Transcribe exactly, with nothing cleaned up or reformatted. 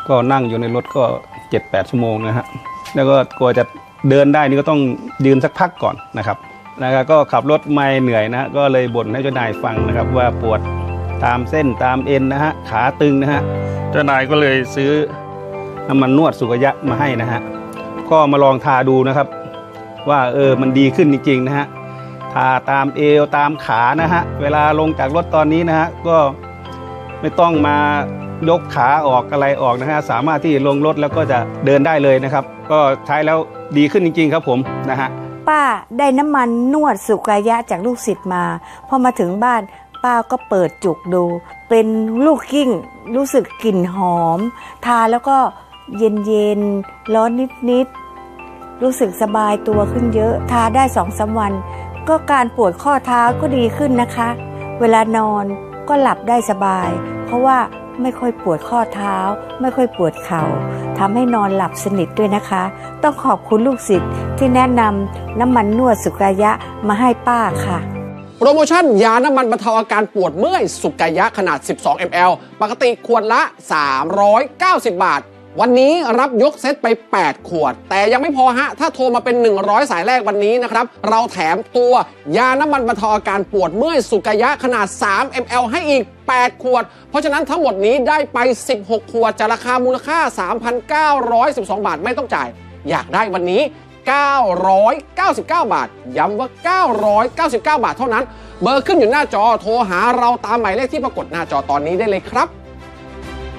ก็นั่งอยู่ในรถก็เจ็ดแปดชั่วโมงนะฮะแล้วก็กว่าจะเดินได้นี่ก็ต้องยืนสักพักก่อนนะครับแล้วก็ขับรถไม่เหนื่อยนะก็เลยบ่นให้เจ้านายฟังนะครับว่าปวดตามเส้นตามเอ็นนะฮะขาตึงนะฮะเจ้านายก็เลยซื้อน้ำมันนวดสุกยะมาให้นะฮะก็มาลองทาดูนะครับว่าเออมันดีขึ้นจริงๆนะฮะทาตามเอวตามขานะฮะเวลาลงจากรถตอนนี้นะฮะก็ไม่ต้องมายกขาออกอะไรออกนะฮะสามารถที่ลงรถแล้วก็จะเดินได้เลยนะครับก็ใช้แล้วดีขึ้นจริงๆครับผมนะฮะป้าได้น้ำมันนวดสุกายะจากลูกศิษย์มาพอมาถึงบ้านป้าก็เปิดจุกดูเป็นลูกกิ้งรู้สึกกลิ่นหอมทาแล้วก็เย็นๆร้อนนิดๆรู้สึกสบายตัวขึ้นเยอะทาได้สองสามวันก็การปวดข้อเท้าก็ดีขึ้นนะคะเวลานอนก็หลับได้สบายเพราะว่าไม่ค่อยปวดข้อเท้าไม่ค่อยปวดเข่าทำให้นอนหลับสนิทด้วยนะคะต้องขอบคุณลูกศิษย์ที่แนะนำน้ำมันนวดสุกายะมาให้ป้าค่ะโปรโมชั่นยาน้ำมันบรรเทาอาการปวดเมื่อยสุกายะขนาดสิบสองมิลลิลิตรปกติขวดละสามร้อยเก้าสิบบาทวันนี้รับยกเซตไปแปดขวดแต่ยังไม่พอฮะถ้าโทรมาเป็นหนึ่งร้อยสายแรกวันนี้นะครับเราแถมตัวยาน้ำมันบรรเทาอาการปวดเมื่อยสุกายะขนาดสามมิลลิลิตรให้อีกแปดขวดเพราะฉะนั้นทั้งหมดนี้ได้ไปสิบหกขวดจากราคามูลค่า สามพันเก้าร้อยสิบสอง บาทไม่ต้องจ่ายอยากได้วันนี้เก้าร้อยเก้าสิบเก้าบาทย้ำว่าเก้าร้อยเก้าสิบเก้าบาทเท่านั้นเบอร์ขึ้นอยู่หน้าจอโทรหาเราตามหมายเลขที่ปรากฏหน้าจอตอนนี้ได้เลยครับ